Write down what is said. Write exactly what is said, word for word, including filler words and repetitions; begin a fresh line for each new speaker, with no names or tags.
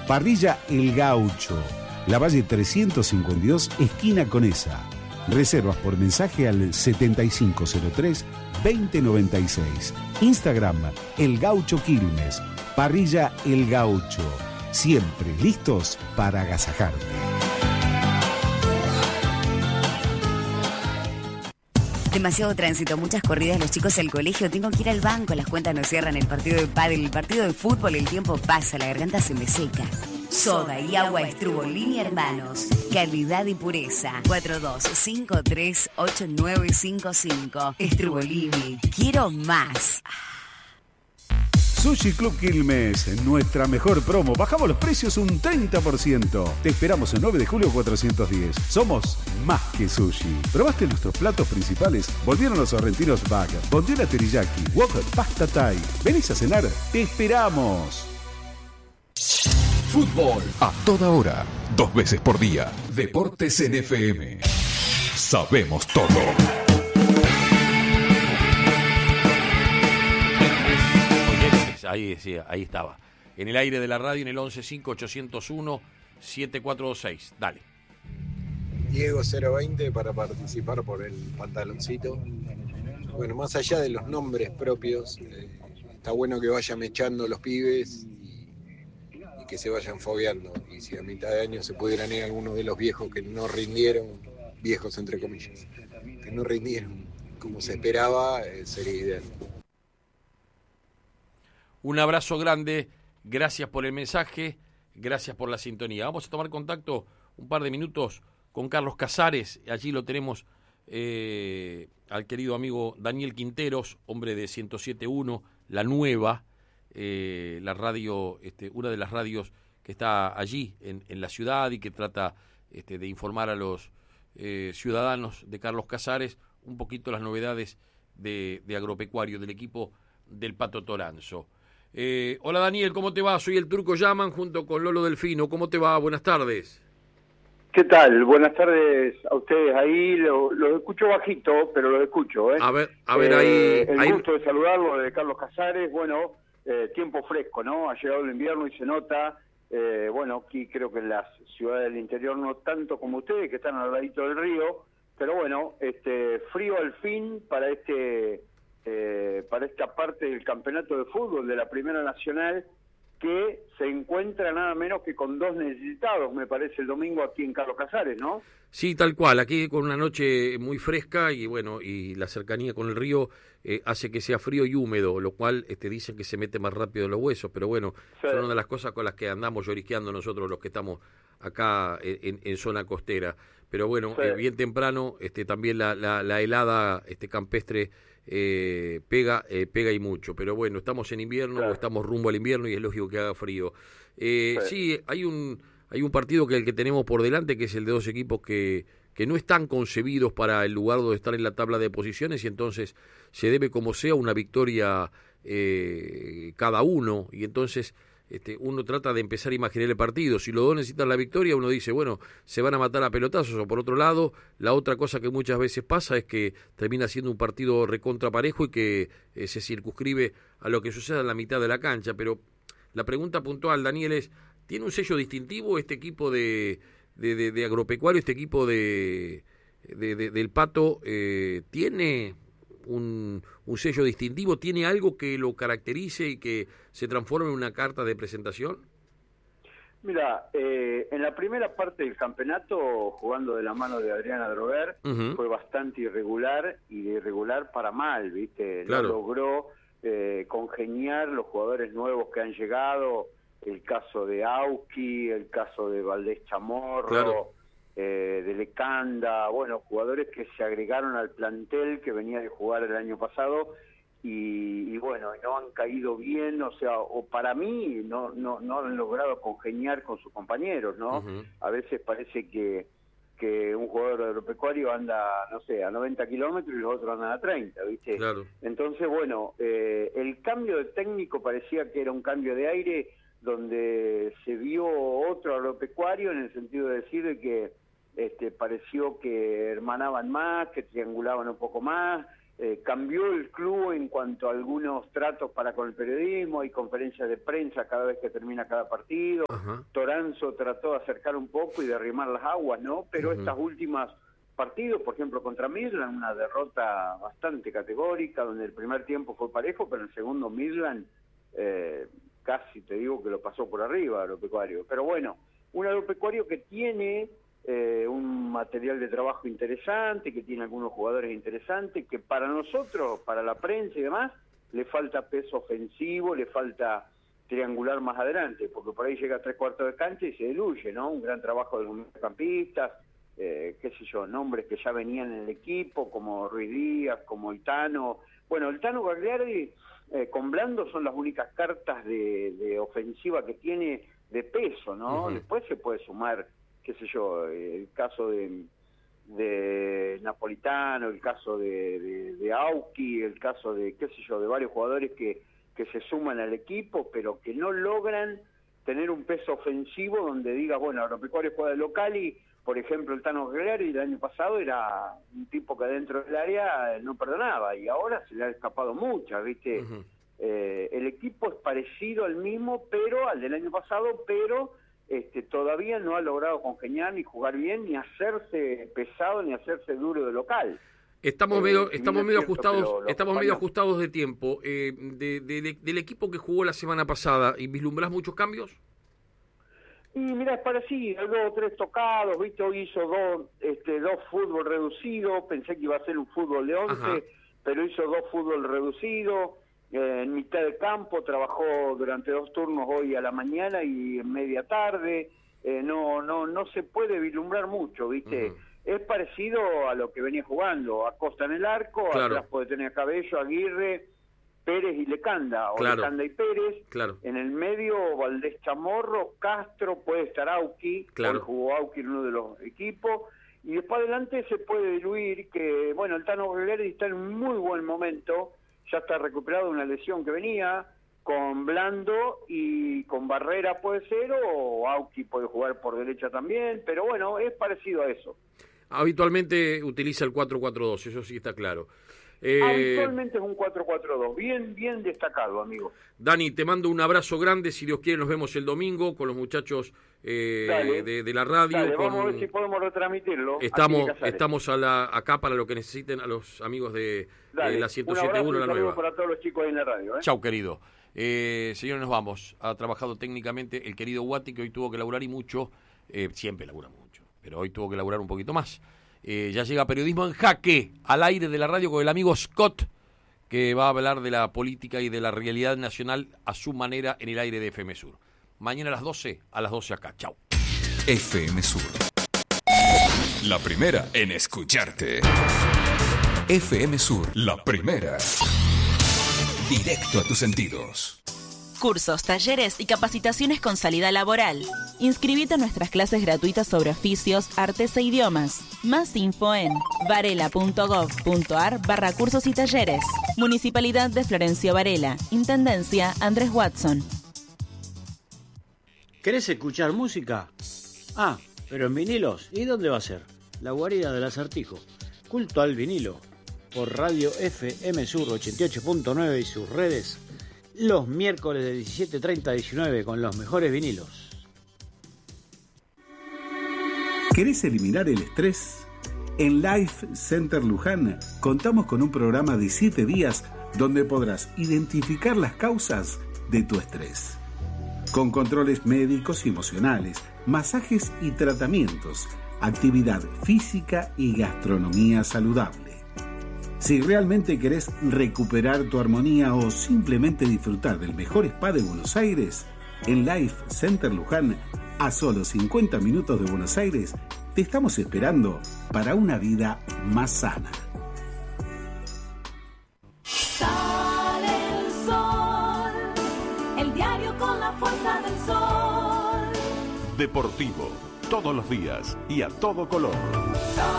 Parrilla El Gaucho, La Valle trescientos cincuenta y dos, esquina Conesa. Reservas por mensaje al setenta y cinco cero tres, veinte noventa y seis. Instagram, El Gaucho Quilmes. Parrilla El Gaucho. Siempre listos para agasajarte.
Demasiado tránsito, muchas corridas, los chicos al colegio, tengo que ir al banco, las cuentas no cierran, el partido de pádel, el partido de fútbol, el tiempo pasa, la garganta se me seca. Soda y agua Estrubolini Hermanos. Calidad y pureza. cuatro dos cinco tres ocho nueve cinco cinco. Estrubolini. Quiero más.
Sushi Club Quilmes, nuestra mejor promo. Bajamos los precios un treinta por ciento. Te esperamos en nueve de julio cuatrocientos diez. Somos más que sushi. ¿Probaste nuestros platos principales? Volvieron los sorrentinos bag, bondiola teriyaki, wok, pasta thai. ¿Venís a cenar? ¡Te esperamos!
Fútbol a toda hora, dos veces por día. Deportes en F M. Sabemos todo.
Ahí, sí, ahí estaba. En el aire de la radio en el once cinco ocho cero uno siete cuatro dos seis. Dale.
Diego cero veinte para participar por el pantaloncito. Bueno, más allá de los nombres propios, eh, está bueno que vayan echando los pibes y, y que se vayan fogueando. Y si a mitad de año se pudieran ir algunos de los viejos que no rindieron, viejos entre comillas, que no rindieron como se esperaba, eh, sería ideal.
Un abrazo grande, gracias por el mensaje, gracias por la sintonía. Vamos a tomar contacto un par de minutos con Carlos Casares, allí lo tenemos eh, al querido amigo Daniel Quinteros, hombre de ciento siete punto uno, La Nueva, eh, la radio, este, una de las radios que está allí en, en la ciudad y que trata este, de informar a los eh, ciudadanos de Carlos Casares un poquito las novedades de, de agropecuario del equipo del Pato Toranzo. Eh, hola Daniel, ¿cómo te va? Soy el Turco Yaman junto con Lolo Delfino. ¿Cómo te va? Buenas tardes.
¿Qué tal? Buenas tardes a ustedes ahí. Los lo escucho bajito, pero los escucho. ¿eh?
A ver, a ver
eh,
ahí.
El
ahí...
gusto de saludarlo, de Carlos Casares. Bueno, eh, tiempo fresco, ¿no? Ha llegado el invierno y se nota. Eh, bueno, aquí creo que en las ciudades del interior no tanto como ustedes, que están al ladito del río. Pero bueno, este frío al fin para este... Eh, para esta parte del campeonato de fútbol de la Primera Nacional, que se encuentra nada menos que con dos necesitados, me parece, el domingo aquí en Carlos Casares, ¿no?
Sí, tal cual, aquí con una noche muy fresca y bueno, y la cercanía con el río eh, hace que sea frío y húmedo, lo cual este, dicen que se mete más rápido en los huesos, pero bueno, sí. Son una de las cosas con las que andamos llorisqueando nosotros los que estamos acá en, en zona costera. Pero bueno, sí. eh, bien temprano este, también la, la, la helada este, campestre eh, pega eh, pega y mucho. Pero bueno, estamos en invierno, claro. O estamos rumbo al invierno y es lógico que haga frío. Eh, sí. sí, hay un hay un partido que el que tenemos por delante, que es el de dos equipos que, que no están concebidos para el lugar donde están en la tabla de posiciones y entonces se debe como sea una victoria eh, cada uno y entonces... Este, uno trata de empezar a imaginar el partido. Si los dos necesitan la victoria, uno dice, bueno, se van a matar a pelotazos. O por otro lado, la otra cosa que muchas veces pasa es que termina siendo un partido recontra parejo y que eh, se circunscribe a lo que suceda en la mitad de la cancha. Pero la pregunta puntual, Daniel, es, ¿tiene un sello distintivo este equipo de, de, de, de agropecuario, este equipo de, de, de del Pato? Eh, ¿Tiene un, un sello distintivo? ¿Tiene algo que lo caracterice y que se transforme en una carta de presentación?
Mira, eh, en la primera parte del campeonato, jugando de la mano de Adriana Droguer, uh-huh. fue bastante irregular y de irregular para mal, ¿viste? Claro. No logró eh, congeniar los jugadores nuevos que han llegado, el caso de Auski, el caso de Valdés Chamorro, claro. eh, de Lecanda, bueno, jugadores que se agregaron al plantel que venía de jugar el año pasado y, y bueno, no han caído bien, o sea, o para mí no no no han logrado congeniar con sus compañeros, ¿no? Uh-huh. A veces parece que que un jugador agropecuario anda, no sé, a noventa kilómetros y los otros andan a treinta, ¿viste? Claro. Entonces, bueno, eh, el cambio de técnico parecía que era un cambio de aire donde se vio otro agropecuario en el sentido de decir que este pareció que hermanaban más, que triangulaban un poco más, eh, cambió el club en cuanto a algunos tratos para con el periodismo, hay conferencias de prensa cada vez que termina cada partido. Uh-huh. Toranzo trató de acercar un poco y de arrimar las aguas, ¿no? Pero uh-huh. estas últimas partidos, por ejemplo, contra Midland, una derrota bastante categórica, donde el primer tiempo fue parejo, pero el segundo Midland eh, casi te digo que lo pasó por arriba Agropecuario. Pero bueno, un Agropecuario que tiene eh, un material de trabajo interesante, que tiene algunos jugadores interesantes, que para nosotros, para la prensa y demás, le falta peso ofensivo, le falta triangular más adelante, porque por ahí llega a tres cuartos de cancha y se diluye, ¿no? Un gran trabajo de los mediocampistas, Eh, qué sé yo, nombres que ya venían en el equipo, como Ruiz Díaz, como el Tano. Bueno, el Tano Gagliardi eh, con Blando son las únicas cartas de, de ofensiva que tiene de peso, ¿no? Uh-huh. Después se puede sumar, qué sé yo, el caso de, de Napolitano, el caso de, de, de Auqui, el caso de, qué sé yo, de varios jugadores que, que se suman al equipo, pero que no logran tener un peso ofensivo donde diga, bueno, Agropecuario juega de local y por ejemplo, el Tano Gagliardi el año pasado era un tipo que dentro del área no perdonaba y ahora se le ha escapado muchas, ¿viste? Uh-huh. Eh, el equipo es parecido al mismo, pero al del año pasado, pero este, todavía no ha logrado congeniar ni jugar bien, ni hacerse pesado, ni hacerse duro de local.
Estamos eh, medio, estamos medio cierto, ajustados, estamos medio ajustados de tiempo. Eh, de, de, de, del equipo que jugó la semana pasada, ¿y vislumbrás muchos cambios?
Y mira, es parecido, dos o tres tocados, viste, hoy hizo dos, este, dos fútbol reducido, pensé que iba a ser un fútbol de once, Ajá. pero hizo dos fútbol reducido, eh, en mitad de campo, trabajó durante dos turnos hoy a la mañana y en media tarde, eh, no, no, no se puede vislumbrar mucho, viste, uh-huh. es parecido a lo que venía jugando, Acosta en el arco, claro. atrás puede tener Cabello, Aguirre, Pérez y Lecanda, o claro. Lecanda y Pérez,
claro.
en el medio Valdés Chamorro, Castro, puede estar Auqui, claro. jugó Auqui en uno de los equipos, y después adelante se puede diluir que, bueno, el Tano Gagliardi está en un muy buen momento, ya está recuperado de una lesión que venía, con Blando y con Barrera puede ser, o Auqui puede jugar por derecha también, pero bueno, es parecido a eso.
Habitualmente utiliza el cuatro cuatro dos, eso sí está claro.
Eh, Habitualmente es un cuatro cuatro dos, bien bien destacado, amigo.
Dani, te mando un abrazo grande, si Dios quiere nos vemos el domingo con los muchachos eh, de, de la radio.
Dale,
con...
vamos a ver si podemos retransmitirlo.
Estamos estamos a la, acá para lo que necesiten a los amigos de, de la ciento siete punto uno, la nueva.
Para todos los chicos ahí en la radio. ¿eh?
Chau, querido. Eh, señores, nos vamos. Ha trabajado técnicamente el querido Guati, que hoy tuvo que laburar y mucho, eh, siempre labura mucho, pero hoy tuvo que laburar un poquito más. Eh, ya llega Periodismo en Jaque, al aire de la radio con el amigo Scott, que va a hablar de la política y de la realidad nacional a su manera en el aire de F M Sur. Mañana a las doce, a las doce acá. Chau.
F M Sur. La primera en escucharte. F M Sur, la primera. Directo a tus sentidos.
Cursos, talleres y capacitaciones con salida laboral. Inscribite a nuestras clases gratuitas sobre oficios, artes e idiomas. Más info en varela.gov.ar barra cursos y talleres. Municipalidad de Florencio Varela. Intendencia Andrés Watson.
¿Querés escuchar música? Ah, pero en vinilos. ¿Y dónde va a ser? La guarida del Acertijo. Culto al vinilo. Por Radio F M Sur ochenta y ocho punto nueve y sus redes. Los miércoles de diecisiete treinta a diecinueve con los mejores vinilos.
¿Querés eliminar el estrés? En Life Center Luján contamos con un programa de siete días donde podrás identificar las causas de tu estrés. Con controles médicos y emocionales, masajes y tratamientos, actividad física y gastronomía saludable. Si realmente querés recuperar tu armonía o simplemente disfrutar del mejor spa de Buenos Aires, en Life Center Luján, a solo cincuenta minutos de Buenos Aires, te estamos esperando para una vida más sana.
Sale el sol, el diario con la fuerza del sol.
Deportivo, todos los días y a todo color.